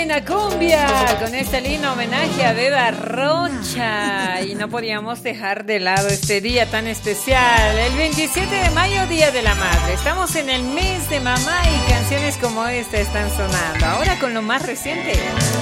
Buena cumbia, con este lindo homenaje a Beba Rocha. Y no podíamos dejar de lado este día tan especial, el 27 de mayo, Día de la Madre. Estamos en el mes de mamá y canciones como esta están sonando. Ahora con lo más reciente.